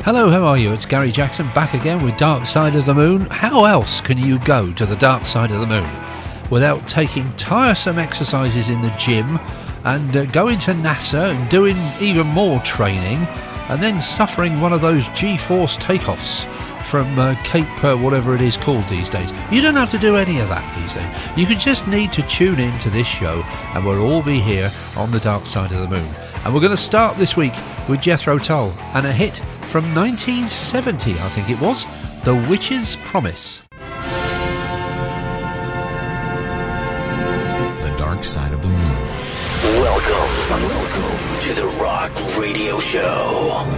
Hello, how are you? It's Gary Jackson back again with Dark Side of the Moon. How else can you go to the dark side of the moon without taking tiresome exercises in the gym and going to NASA and doing even more training and then suffering one of those G-force takeoffs from Cape whatever it is called these days? You don't have to do any of that these days. You can just need to tune in to this show and we'll all be here on the dark side of the moon. And we're going to start this week with Jethro Tull and a hit from 1970, I think it was, The Witch's Promise. The Dark Side of the Moon. Welcome to the Rock Radio Show.